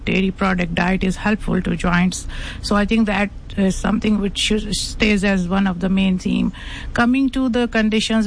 dairy product diet is helpful to joints. So I think that is something which stays as one of the main theme. Coming to the conditions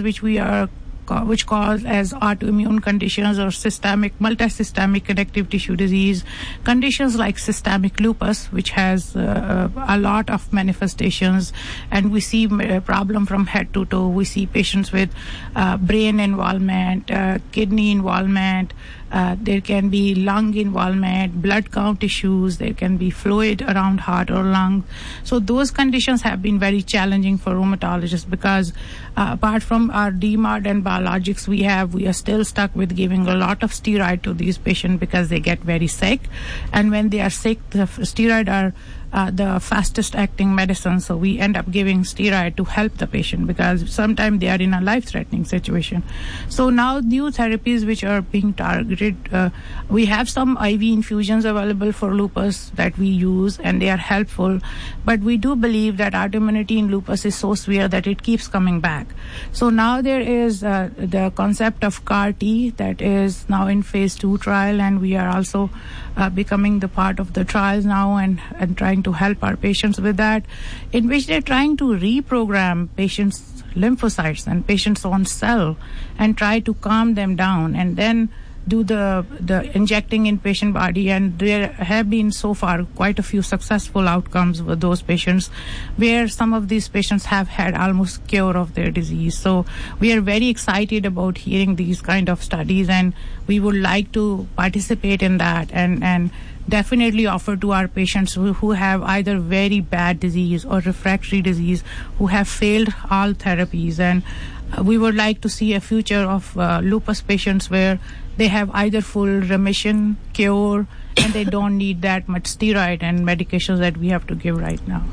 which cause as autoimmune conditions or multisystemic connective tissue disease, conditions like systemic lupus, which has a lot of manifestations, and we see a problem from head to toe. We see patients with brain involvement, kidney involvement, there can be lung involvement, blood count issues, there can be fluid around heart or lung. So those conditions have been very challenging for rheumatologists because apart from our DMARD and biologics we are still stuck with giving a lot of steroid to these patients because they get very sick. And when they are sick, the steroid are the fastest acting medicine, so we end up giving steroid to help the patient because sometimes they are in a life-threatening situation. So now new therapies which are being targeted, we have some IV infusions available for lupus that we use and they are helpful, but we do believe that autoimmunity in lupus is so severe that it keeps coming back. So now there is the concept of CAR-T that is now in phase 2 trial, and we are also becoming the part of the trials now and trying to help our patients with that, in which they're trying to reprogram patients' lymphocytes and patients' own cell and try to calm them down and then do the injecting in patient body. And there have been so far quite a few successful outcomes with those patients where some of these patients have had almost cure of their disease. So we are very excited about hearing these kind of studies, and we would like to participate in that and definitely offer to our patients who have either very bad disease or refractory disease, who have failed all therapies. And we would like to see a future of lupus patients where they have either full remission, cure, and they don't need that much steroid and medications that we have to give right now.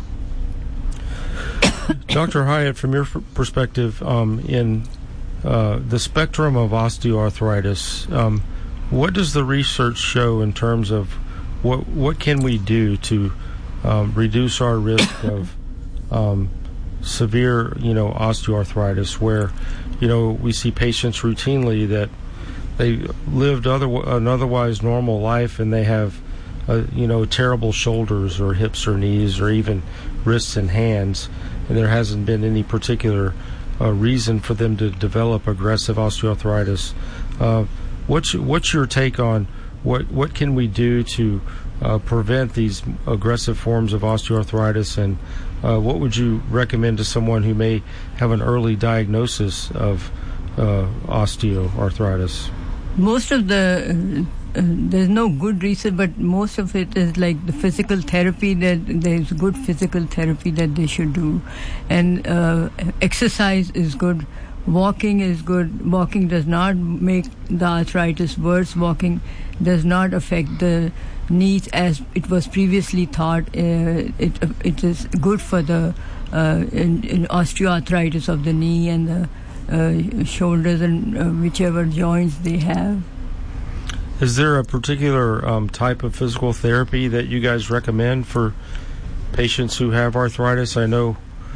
Dr. Hyatt, from your perspective, in the spectrum of osteoarthritis, what does the research show in terms of what can we do to reduce our risk of severe, osteoarthritis, where, we see patients routinely that they lived an otherwise normal life and they have, terrible shoulders or hips or knees or even wrists and hands, and there hasn't been any particular reason for them to develop aggressive osteoarthritis. What's your take on what can we do to prevent these aggressive forms of osteoarthritis, and what would you recommend to someone who may have an early diagnosis of osteoarthritis? Most of there's no good reason, but most of it is like the physical therapy, that there's good physical therapy that they should do. And exercise is good. Walking is good. Walking does not make the arthritis worse. Walking does not affect the knees as it was previously thought. It is good for the in osteoarthritis of the knee and the shoulders and whichever joints they have. Is there a particular type of physical therapy that you guys recommend for patients who have arthritis? I know,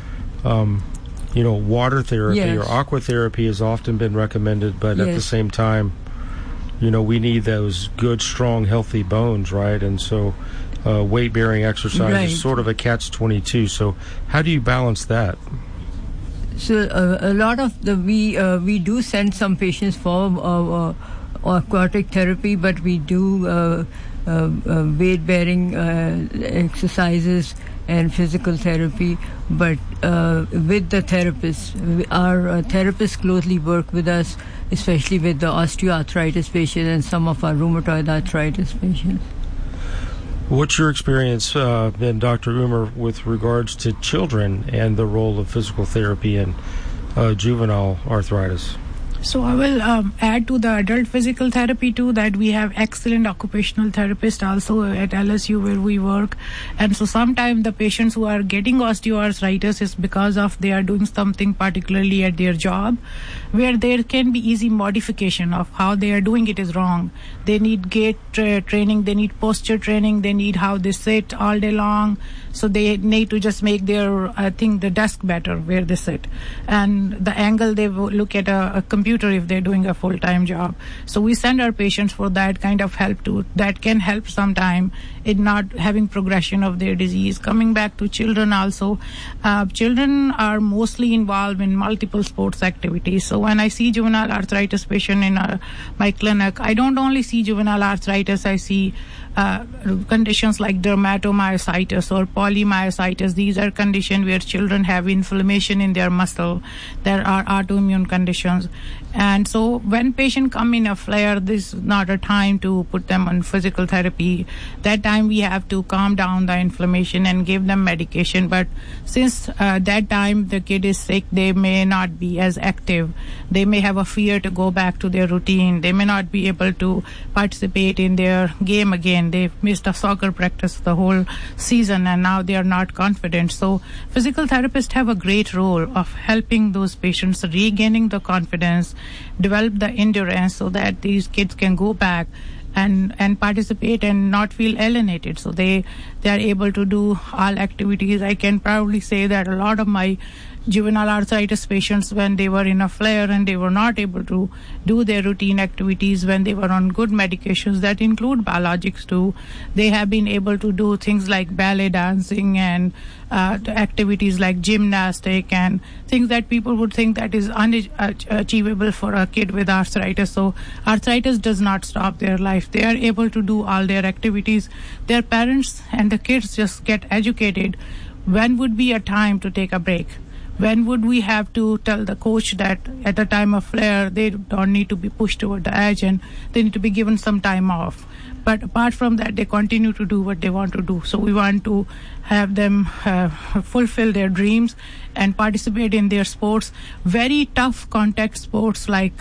water therapy or aqua therapy has often been recommended, but at the same time, we need those good, strong, healthy bones, right? And so weight-bearing exercise is sort of a catch-22. So how do you balance that? So a lot of we do send some patients for aquatic therapy, but we do weight-bearing exercises and physical therapy, but with the therapist. Our therapists closely work with us, especially with the osteoarthritis patients and some of our rheumatoid arthritis patients. What's your experience been, Dr. Umar, with regards to children and the role of physical therapy in juvenile arthritis? So I will add to the adult physical therapy too that we have excellent occupational therapists also at LSU where we work. And so sometimes the patients who are getting osteoarthritis is because of they are doing something particularly at their job where there can be easy modification of how they are doing it is wrong. They need gait training, they need posture training, they need how they sit all day long. So they need to just make their, the desk better where they sit. And the angle they look at a computer tutor if they're doing a full-time job. So we send our patients for that kind of help too. That can help sometime in not having progression of their disease. Coming back to children also, children are mostly involved in multiple sports activities. So when I see juvenile arthritis patient in my clinic, I don't only see juvenile arthritis, I see conditions like dermatomyositis or polymyositis. These are conditions where children have inflammation in their muscle. There are autoimmune conditions. And so when patients come in a flare, this is not a time to put them on physical therapy. That time we have to calm down the inflammation and give them medication. But since that time the kid is sick, they may not be as active. They may have a fear to go back to their routine. They may not be able to participate in their game again. They've missed a soccer practice the whole season and now they are not confident. So physical therapists have a great role of helping those patients regaining the confidence, develop the endurance so that these kids can go back and participate and not feel alienated. So they are able to do all activities. I can proudly say that a lot of my juvenile arthritis patients, when they were in a flare and they were not able to do their routine activities when they were on good medications that include biologics too, they have been able to do things like ballet dancing and activities like gymnastic and things that people would think that is unachievable for a kid with arthritis. So arthritis does not stop their life. They are able to do all their activities. Their parents and the kids just get educated. When would be a time to take a break? When would we have to tell the coach that at a time of flare, they don't need to be pushed toward the edge and they need to be given some time off? But apart from that, they continue to do what they want to do. So we want to have them fulfill their dreams and participate in their sports. Very tough contact sports like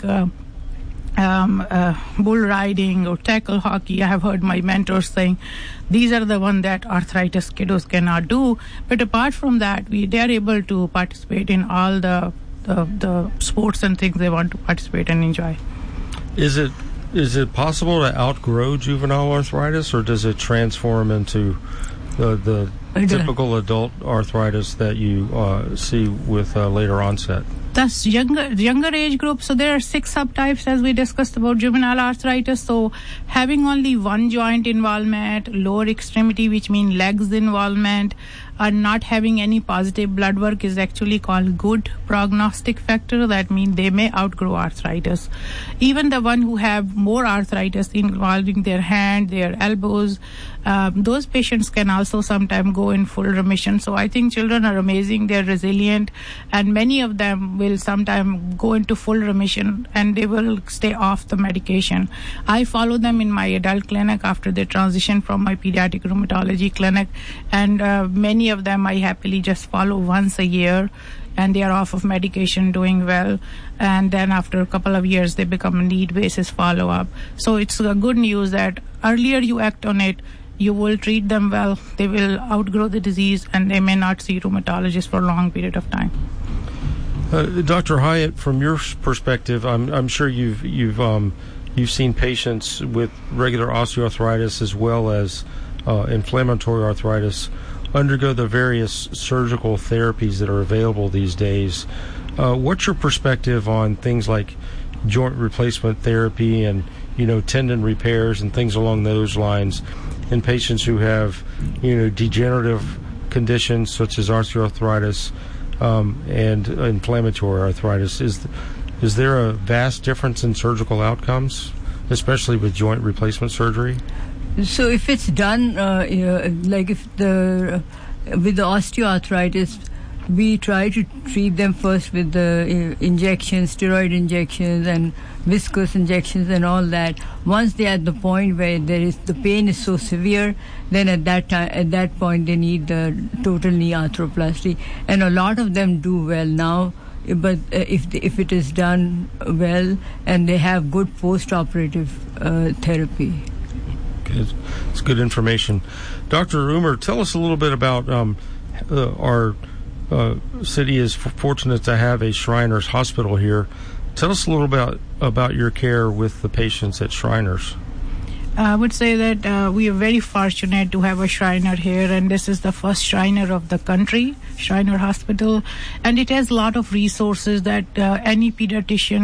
bull riding or tackle hockey. I have heard my mentors saying these are the one that arthritis kiddos cannot do. But apart from that, they are able to participate in all the sports and things they want to participate and enjoy. Is it possible to outgrow juvenile arthritis, or does it transform into the typical adult arthritis that you see with later onset? That's younger age group. So there are 6 subtypes as we discussed about juvenile arthritis. So having only one joint involvement, lower extremity, which means legs involvement, or not having any positive blood work is actually called good prognostic factor. That means they may outgrow arthritis. Even the one who have more arthritis involving their hand, their elbows, those patients can also sometimes go in full remission. So I think children are amazing. They're resilient, and many of them will sometime go into full remission and they will stay off the medication. I follow them in my adult clinic after they transition from my pediatric rheumatology clinic, and many of them I happily just follow once a year, and they are off of medication doing well, and then after a couple of years they become a need basis follow-up. So it's good news that earlier you act on it, you will treat them well, they will outgrow the disease, and they may not see rheumatologists for a long period of time. Dr. Hyatt, from your perspective, I'm sure you've seen patients with regular osteoarthritis as well as inflammatory arthritis undergo the various surgical therapies that are available these days. What's your perspective on things like joint replacement therapy and tendon repairs and things along those lines in patients who have degenerative conditions such as osteoarthritis and inflammatory arthritis? Is there a vast difference in surgical outcomes, especially with joint replacement surgery? So if it's done, like with the osteoarthritis, we try to treat them first with the injections, steroid injections and viscous injections and all that. Once they're at the point where the pain is so severe, then at that point they need the total knee arthroplasty, and a lot of them do well now. But if it is done well and they have good post-operative therapy. It's good information. Dr. Umar, tell us a little bit about our city is fortunate to have a Shriners Hospital here. Tell us a little about your care with the patients at Shriners. I would say that we are very fortunate to have a Shriner here, and this is the first Shriner of the country, Shriner Hospital, and it has a lot of resources that any pediatrician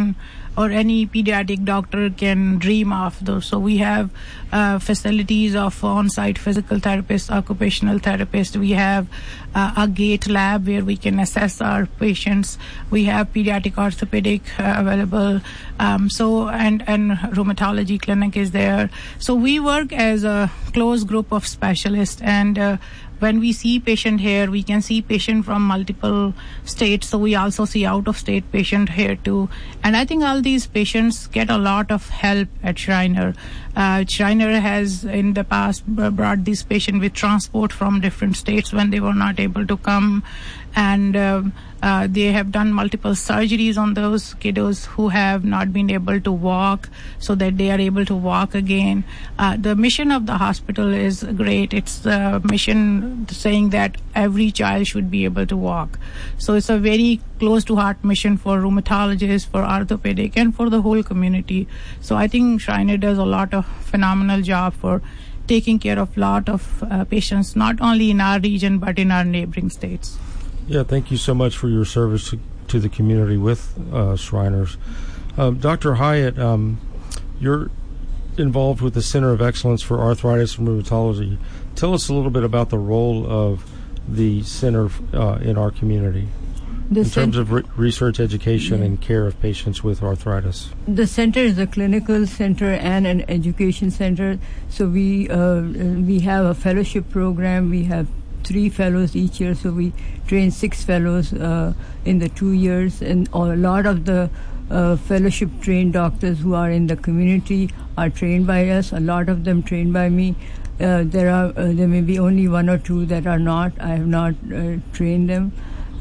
or any pediatric doctor can dream of. Those. So we have facilities of on-site physical therapists, occupational therapists. We have a gait lab where we can assess our patients. We have pediatric orthopedic available. And rheumatology clinic is there. So we work as a close group of specialists, and when we see patient here, we can see patient from multiple states. So we also see out-of-state patient here too. And I think all these patients get a lot of help at Shriner. Shriner has in the past brought these patients with transport from different states when they were not able to come. And they have done multiple surgeries on those kiddos who have not been able to walk, so that they are able to walk again. The mission of the hospital is great. It's the mission saying that every child should be able to walk. So it's a very close to heart mission for rheumatologists, for orthopedic, and for the whole community. So I think Shriner does a lot of phenomenal job for taking care of a lot of patients, not only in our region, but in our neighboring states. Yeah, thank you so much for your service to the community with Shriners. Dr. Hyatt, you're involved with the Center of Excellence for Arthritis and Rheumatology. Tell us a little bit about the role of the center in our community in terms of research, education, and care of patients with arthritis. The center is a clinical center and an education center. So we have a fellowship program. We have 3 fellows each year, so we train 6 fellows in the 2 years, and a lot of the fellowship trained doctors who are in the community are trained by us. A lot of them trained by me. There may be only 1 or 2 that are not. I have not trained them.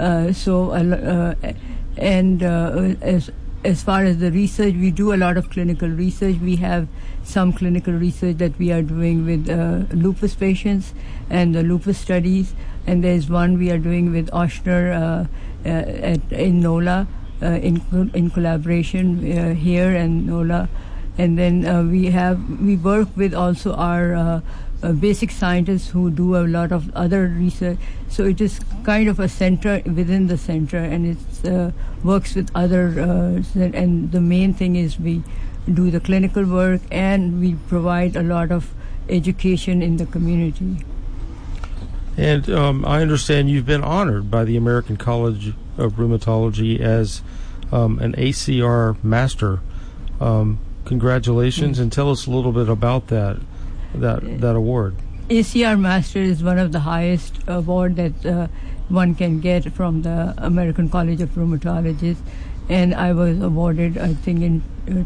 As far as the research, we do a lot of clinical research. We have some clinical research that we are doing with lupus patients and the lupus studies. And there's one we are doing with Ochsner in NOLA in collaboration here and NOLA. And then we work with also our basic scientists who do a lot of other research. So it is kind of a center within the center, and it works with other, and the main thing is we do the clinical work and we provide a lot of education in the community. And I understand you've been honored by the American College of Rheumatology as an ACR Master. Congratulations, and tell us a little bit about that award. ACR Master is one of the highest award that one can get from the American College of Rheumatologists, and I was awarded, I think, in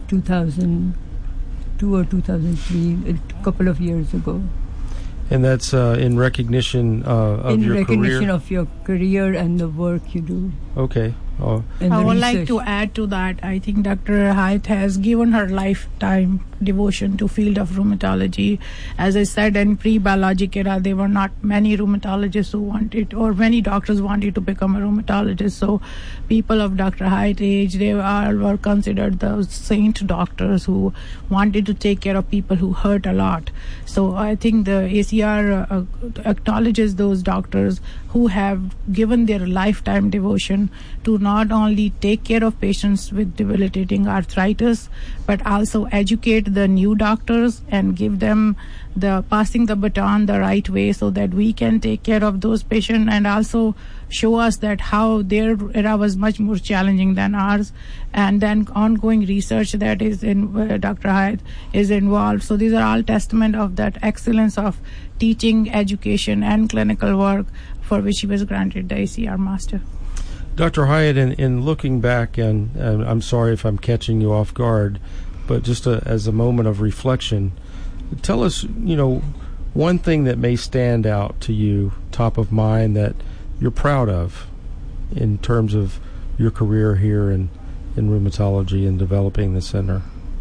2002 or 2003, a couple of years ago. And that's in recognition of your career? In recognition of your career and the work you do. Okay. I would like to add to that. I think Dr. Hyatt has given her lifetime devotion to field of rheumatology. As I said, in pre-biologic era, there were not many rheumatologists who wanted, or many doctors wanted to become a rheumatologist. So people of Dr. Hyatt age, they all were considered those saint doctors who wanted to take care of people who hurt a lot. So I think the ACR acknowledges those doctors who have given their lifetime devotion to not only take care of patients with debilitating arthritis, but also educate the new doctors and give them passing the baton the right way, so that we can take care of those patients, and also show us that how their era was much more challenging than ours. And then ongoing research that is in Dr. Hyatt is involved. So these are all testament of that excellence of teaching, education, and clinical work for which he was granted the ACR Master. Dr. Hyatt, in looking back, and I'm sorry if I'm catching you off guard, but just as a moment of reflection, tell us, one thing that may stand out to you, top of mind, that you're proud of in terms of your career here in rheumatology and developing the center.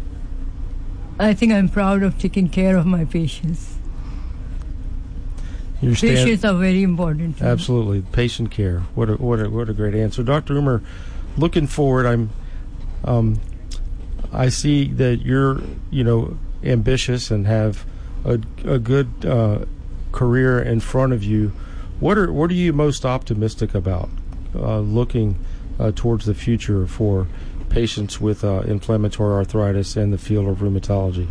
I think I'm proud of taking care of my patients. Patients are very important. Absolutely, patient care. What a great answer, Dr. Umer. Looking forward, I see that you're ambitious and have a good career in front of you. What are you most optimistic about looking towards the future for patients with inflammatory arthritis in the field of rheumatology?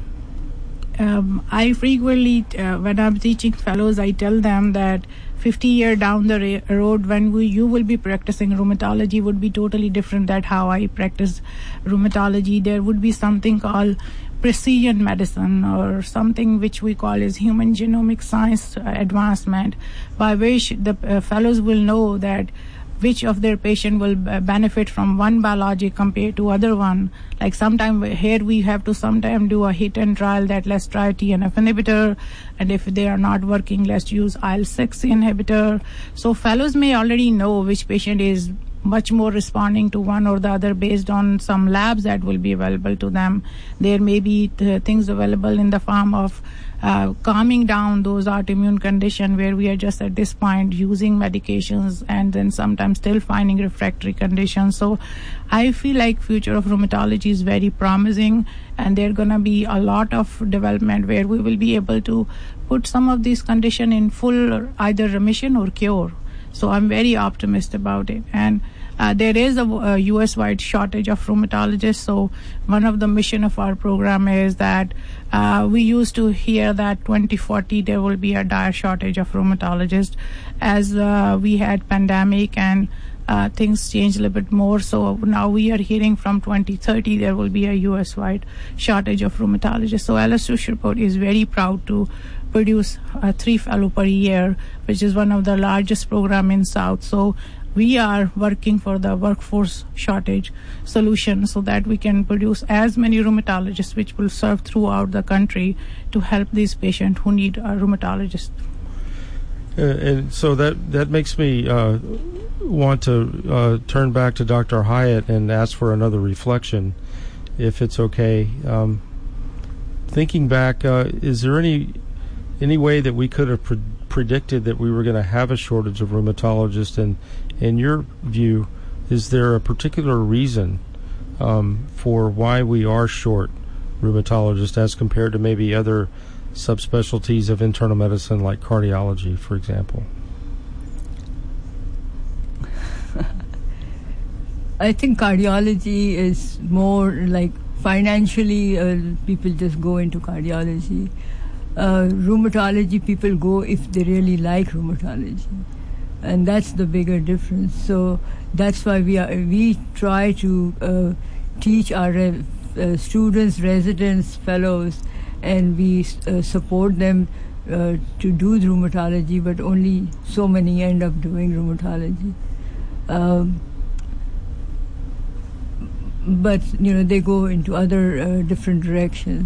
I frequently, when I'm teaching fellows, I tell them that 50 years down the road, when you will be practicing rheumatology, would be totally different than how I practice rheumatology. There would be something called precision medicine, or something which we call as human genomic science advancement, by which the fellows will know that which of their patient will benefit from one biologic compared to other one. Like sometime here we have to sometime do a hit and trial that let's try TNF inhibitor, and if they are not working, let's use IL-6 inhibitor. So fellows may already know which patient is much more responding to one or the other based on some labs that will be available to them. There may be things available in the form of calming down those autoimmune conditions where we are just at this point using medications and then sometimes still finding refractory conditions. So I feel like future of rheumatology is very promising, and there going to be a lot of development where we will be able to put some of these conditions in full either remission or cure. So I'm very optimistic about it. And there is a U.S.-wide shortage of rheumatologists. So one of the mission of our program is that we used to hear that 2040 there will be a dire shortage of rheumatologists. As we had pandemic and things changed a little bit more. So now we are hearing from 2030 there will be a U.S.-wide shortage of rheumatologists. So LSU Shreveport is very proud to produce 3 fellow per year, which is one of the largest program in South. So we are working for the workforce shortage solution so that we can produce as many rheumatologists which will serve throughout the country to help these patients who need a rheumatologist. And so that makes me want to turn back to Dr. Hyatt and ask for another reflection, if it's okay. Thinking back, is there any way that we could have predicted that we were going to have a shortage of rheumatologists? And in your view, is there a particular reason for why we are short rheumatologists as compared to maybe other subspecialties of internal medicine like cardiology, for example? I think cardiology is more like financially people just go into cardiology. Rheumatology people go if they really like rheumatology, and that's the bigger difference. So that's why we try to teach our students, residents, fellows, and we support them to do rheumatology, but only so many end up doing rheumatology. But they go into other different directions.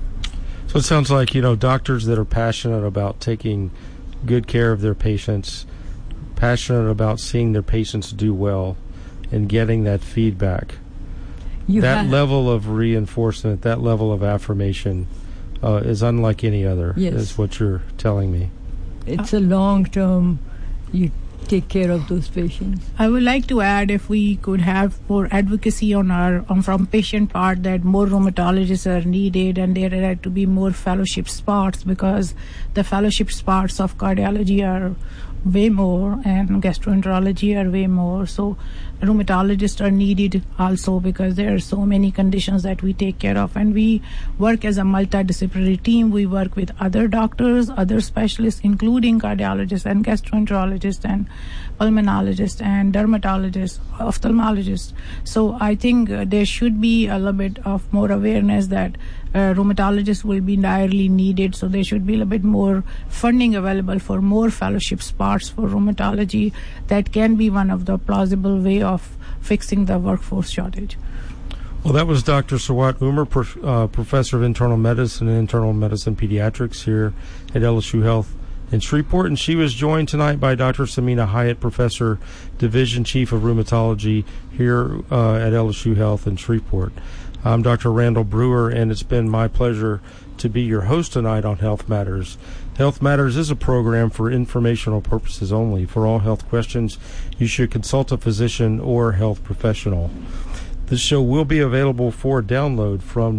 So it sounds like, doctors that are passionate about taking good care of their patients, passionate about seeing their patients do well and getting that feedback. That level of reinforcement, that level of affirmation is unlike any other, is what you're telling me. It's a long-term, you take care of those patients. I would like to add, if we could have more advocacy from patient part, that more rheumatologists are needed and there had to be more fellowship spots, because the fellowship spots of cardiology are way more and gastroenterology are way more. So rheumatologists are needed also because there are so many conditions that we take care of, and we work as a multidisciplinary team. We work with other doctors, other specialists, including cardiologists and gastroenterologists and pulmonologists and dermatologists, ophthalmologists. So I think there should be a little bit of more awareness that rheumatologists will be direly needed, so there should be a little bit more funding available for more fellowship spots for rheumatology. That can be one of the plausible way of fixing the workforce shortage. Well, that was Dr. Sawat Umar, Professor of Internal Medicine and Internal Medicine Pediatrics here at LSU Health in Shreveport, and she was joined tonight by Dr. Samina Hyatt, Professor, Division Chief of Rheumatology here at LSU Health in Shreveport. I'm Dr. Randall Brewer, and it's been my pleasure to be your host tonight on Health Matters. Health Matters is a program for informational purposes only. For all health questions, you should consult a physician or health professional. This show will be available for download from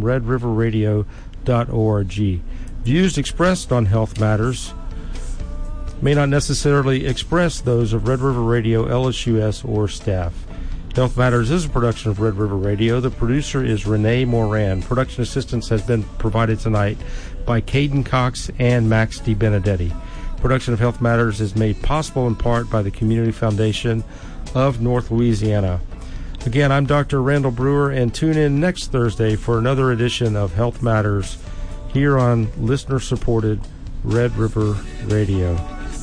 redriverradio.org. Views expressed on Health Matters may not necessarily express those of Red River Radio, LSUS, or staff. Health Matters is a production of Red River Radio. The producer is Renee Moran. Production assistance has been provided tonight by Caden Cox and Max DiBenedetti. Production of Health Matters is made possible in part by the Community Foundation of North Louisiana. Again, I'm Dr. Randall Brewer, and tune in next Thursday for another edition of Health Matters here on listener-supported Red River Radio.